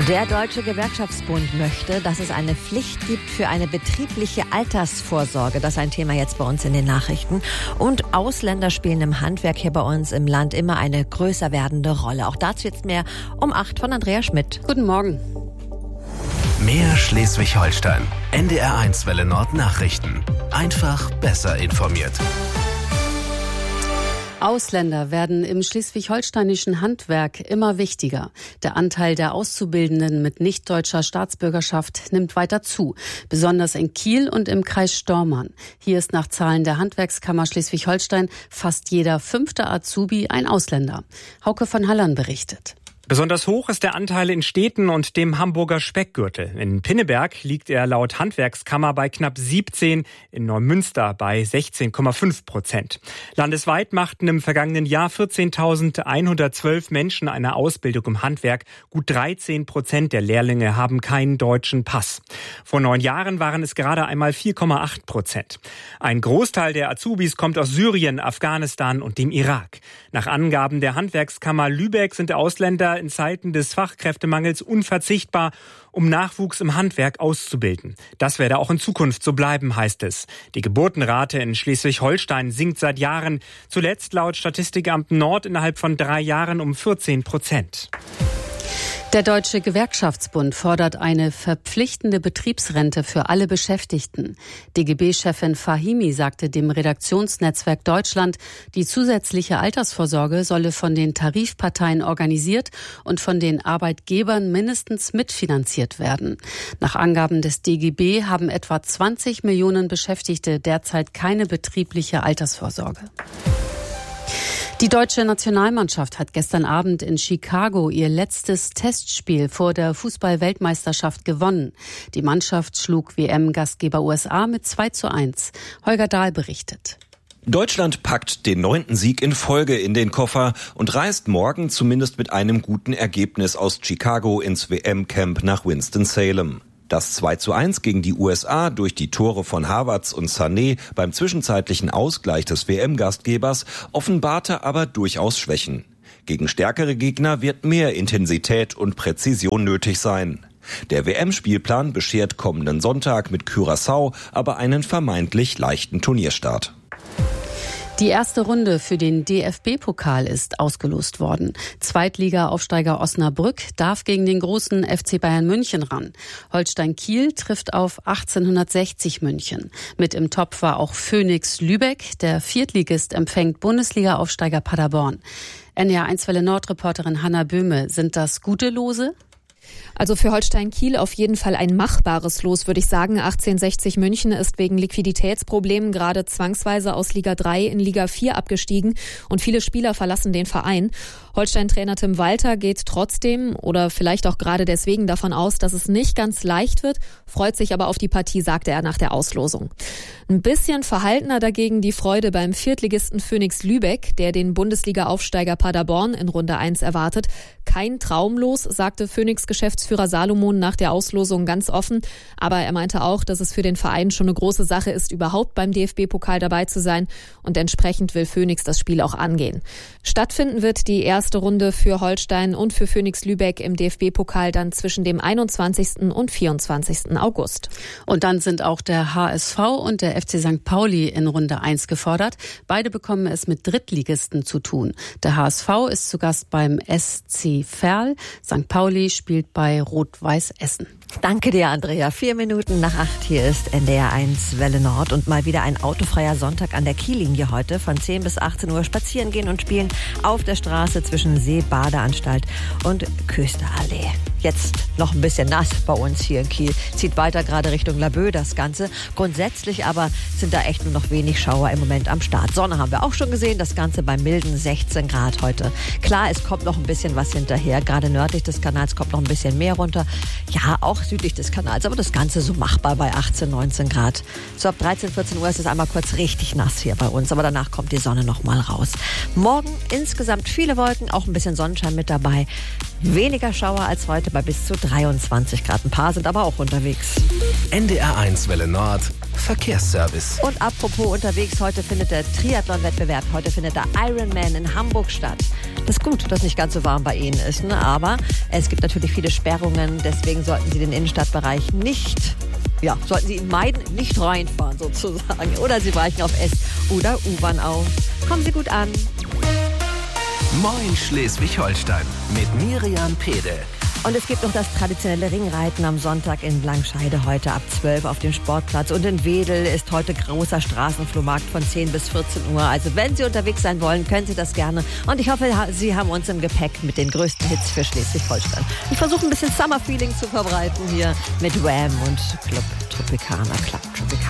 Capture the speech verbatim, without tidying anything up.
Der Deutsche Gewerkschaftsbund möchte, dass es eine Pflicht gibt für eine betriebliche Altersvorsorge. Das ist ein Thema jetzt bei uns in den Nachrichten. Und Ausländer spielen im Handwerk hier bei uns im Land immer eine größer werdende Rolle. Auch dazu jetzt mehr um acht von Andrea Schmidt. Guten Morgen. Mehr Schleswig-Holstein. N D R eins Welle Nord Nachrichten. Einfach besser informiert. Ausländer werden im schleswig-holsteinischen Handwerk immer wichtiger. Der Anteil der Auszubildenden mit nicht-deutscher Staatsbürgerschaft nimmt weiter zu, besonders in Kiel und im Kreis Stormarn. Hier ist nach Zahlen der Handwerkskammer Schleswig-Holstein fast jeder fünfte Azubi ein Ausländer. Hauke von Hallern berichtet. Besonders hoch ist der Anteil in Städten und dem Hamburger Speckgürtel. In Pinneberg liegt er laut Handwerkskammer bei knapp siebzehn, in Neumünster bei sechzehn Komma fünf Prozent. Landesweit machten im vergangenen Jahr vierzehntausendeinhundertzwölf Menschen eine Ausbildung im Handwerk. Gut dreizehn Prozent der Lehrlinge haben keinen deutschen Pass. Vor neun Jahren waren es gerade einmal vier Komma acht Prozent. Ein Großteil der Azubis kommt aus Syrien, Afghanistan und dem Irak. Nach Angaben der Handwerkskammer Lübeck sind Ausländer in Zeiten des Fachkräftemangels unverzichtbar, um Nachwuchs im Handwerk auszubilden. Das werde auch in Zukunft so bleiben, heißt es. Die Geburtenrate in Schleswig-Holstein sinkt seit Jahren, zuletzt laut Statistikamt Nord innerhalb von drei Jahren um vierzehn Prozent. Der Deutsche Gewerkschaftsbund fordert eine verpflichtende Betriebsrente für alle Beschäftigten. D G B-Chefin Fahimi sagte dem Redaktionsnetzwerk Deutschland, die zusätzliche Altersvorsorge solle von den Tarifparteien organisiert und von den Arbeitgebern mindestens mitfinanziert werden. Nach Angaben des D G B haben etwa zwanzig Millionen Beschäftigte derzeit keine betriebliche Altersvorsorge. Die deutsche Nationalmannschaft hat gestern Abend in Chicago ihr letztes Testspiel vor der Fußball-Weltmeisterschaft gewonnen. Die Mannschaft schlug W M-Gastgeber U S A mit zwei zu eins. Holger Dahl berichtet. Deutschland packt den neunten Sieg in Folge in den Koffer und reist morgen zumindest mit einem guten Ergebnis aus Chicago ins W M-Camp nach Winston-Salem. Das zwei zu eins gegen die U S A durch die Tore von Havertz und Sané beim zwischenzeitlichen Ausgleich des W M-Gastgebers offenbarte aber durchaus Schwächen. Gegen stärkere Gegner wird mehr Intensität und Präzision nötig sein. Der W M-Spielplan beschert kommenden Sonntag mit Curaçao aber einen vermeintlich leichten Turnierstart. Die erste Runde für den D F B-Pokal ist ausgelost worden. Zweitliga-Aufsteiger Osnabrück darf gegen den großen F C Bayern München ran. Holstein Kiel trifft auf achtzehnhundertsechzig München. Mit im Topf war auch Phoenix Lübeck. Der Viertligist empfängt Bundesliga-Aufsteiger Paderborn. N D R eins Welle Nord-Reporterin Hanna Böhme, sind das gute Lose? Also für Holstein Kiel auf jeden Fall ein machbares Los, würde ich sagen. achtzehnhundertsechzig München ist wegen Liquiditätsproblemen gerade zwangsweise aus Liga drei in Liga vier abgestiegen und viele Spieler verlassen den Verein. Holstein-Trainer Tim Walter geht trotzdem oder vielleicht auch gerade deswegen davon aus, dass es nicht ganz leicht wird, freut sich aber auf die Partie, sagte er nach der Auslosung. Ein bisschen verhaltener dagegen die Freude beim Viertligisten Phoenix Lübeck, der den Bundesliga-Aufsteiger Paderborn in Runde eins erwartet. Kein Traumlos, sagte Phoenix-Geschäftsführer Salomon nach der Auslosung ganz offen. Aber er meinte auch, dass es für den Verein schon eine große Sache ist, überhaupt beim D F B-Pokal dabei zu sein. Und entsprechend will Phoenix das Spiel auch angehen. Stattfinden wird die erste Runde für Holstein und für Phoenix Lübeck im D F B-Pokal dann zwischen dem einundzwanzigsten und vierundzwanzigsten August. Und dann sind auch der H S V und der F C Sankt Pauli in Runde eins gefordert. Beide bekommen es mit Drittligisten zu tun. Der H S V ist zu Gast beim S C Verl. Sankt Pauli spielt bei Rot-Weiß Essen. Danke dir, Andrea. Vier Minuten nach acht. Hier ist N D R eins Welle Nord und mal wieder ein autofreier Sonntag an der Kiellinie heute. Von zehn bis achtzehn Uhr spazieren gehen und spielen auf der Straße zwischen See-Badeanstalt und Küsterallee. Jetzt noch ein bisschen nass bei uns hier in Kiel. Zieht weiter gerade Richtung Laboe das Ganze. Grundsätzlich aber sind da echt nur noch wenig Schauer im Moment am Start. Sonne haben wir auch schon gesehen. Das Ganze bei milden sechzehn Grad heute. Klar, es kommt noch ein bisschen was hinterher. Gerade nördlich des Kanals kommt noch ein bisschen mehr runter. Ja, auch südlich des Kanals. Aber das Ganze so machbar bei achtzehn, neunzehn Grad. So ab dreizehn, vierzehn Uhr ist es einmal kurz richtig nass hier bei uns. Aber danach kommt die Sonne noch mal raus. Morgen insgesamt viele Wolken, auch ein bisschen Sonnenschein mit dabei. Weniger Schauer als heute bei bis zu dreiundzwanzig Grad. Ein paar sind aber auch unterwegs. N D R eins Welle Nord Verkehrsservice. Und apropos unterwegs, heute findet der Triathlon-Wettbewerb, heute findet der Ironman in Hamburg statt. Das ist gut, dass nicht ganz so warm bei Ihnen ist, ne? Aber es gibt natürlich viele Sperrungen, deswegen sollten Sie den Innenstadtbereich nicht, ja, sollten Sie ihn meiden, nicht reinfahren sozusagen. Oder Sie weichen auf S- oder U-Bahn auf. Kommen Sie gut an. Moin Schleswig-Holstein mit Miriam Pede. Und es gibt noch das traditionelle Ringreiten am Sonntag in Langscheide heute ab zwölf auf dem Sportplatz. Und in Wedel ist heute großer Straßenflohmarkt von zehn bis vierzehn Uhr. Also wenn Sie unterwegs sein wollen, können Sie das gerne. Und ich hoffe, Sie haben uns im Gepäck mit den größten Hits für Schleswig-Holstein. Ich versuche ein bisschen Summer-Feeling zu verbreiten hier mit Wham und Club Tropicana, Club Tropicana.